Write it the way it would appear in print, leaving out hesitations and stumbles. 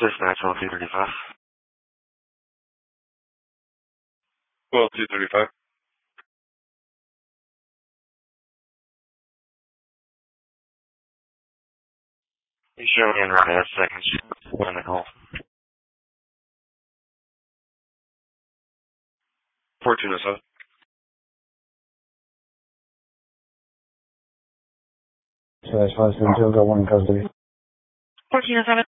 Dispatch 12-235. 12-235. You show me in right at seconds. When the call. 1407. Dispatch 572, got one in custody. 1407.